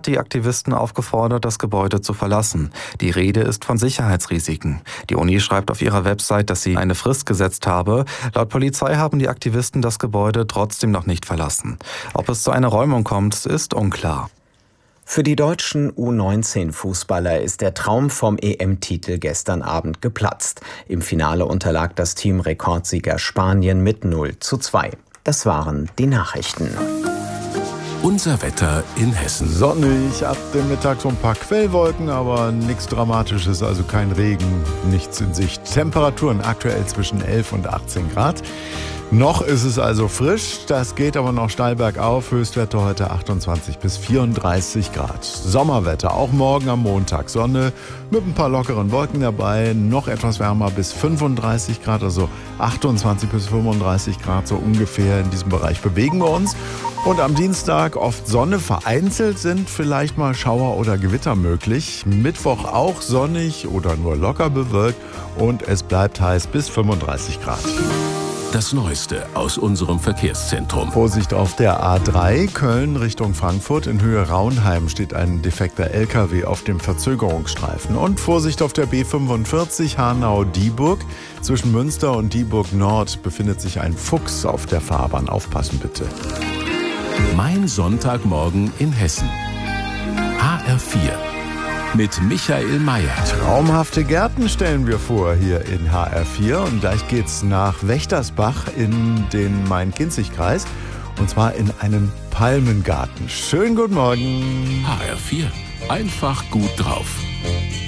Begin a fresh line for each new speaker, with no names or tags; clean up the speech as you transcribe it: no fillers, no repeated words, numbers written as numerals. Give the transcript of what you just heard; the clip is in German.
die Aktivisten aufgefordert, das Gebäude zu verlassen. Die Rede ist von Sicherheitsrisiken. Die Uni schreibt auf ihrer Website, dass sie eine Frist gesetzt habe. Laut Polizei haben die Aktivisten das Gebäude trotzdem noch nicht verlassen. Ob es zu einer Räumung kommt, ist unklar.
Für die deutschen U19-Fußballer ist der Traum vom EM-Titel gestern Abend geplatzt. Im Finale unterlag das Team Rekordsieger Spanien mit 0:2. Das waren die Nachrichten.
Unser Wetter in Hessen.
Sonnig, ab dem Mittag so ein paar Quellwolken, aber nichts Dramatisches, also kein Regen, nichts in Sicht. Temperaturen aktuell zwischen 11 und 18 Grad. Noch ist es also frisch, das geht aber noch steil bergauf. Höchstwerte heute 28 bis 34 Grad. Sommerwetter, auch morgen am Montag. Sonne mit ein paar lockeren Wolken dabei, noch etwas wärmer bis 35 Grad, also 28 bis 35 Grad, so ungefähr in diesem Bereich bewegen wir uns. Und am Dienstag oft Sonne, vereinzelt sind vielleicht mal Schauer oder Gewitter möglich. Mittwoch auch sonnig oder nur locker bewölkt und es bleibt heiß bis 35 Grad.
Das Neueste aus unserem Verkehrszentrum.
Vorsicht auf der A3 Köln Richtung Frankfurt. In Höhe Raunheim steht ein defekter LKW auf dem Verzögerungsstreifen. Und Vorsicht auf der B45 Hanau-Dieburg. Zwischen Münster und Dieburg Nord befindet sich ein Fuchs auf der Fahrbahn. Aufpassen bitte.
Mein Sonntagmorgen in Hessen. HR4. Mit Michael Mayer.
Traumhafte Gärten stellen wir vor hier in HR4. Und gleich geht's nach Wächtersbach in den Main-Kinzig-Kreis. Und zwar in einen Palmengarten. Schönen guten Morgen.
HR4. Einfach gut drauf.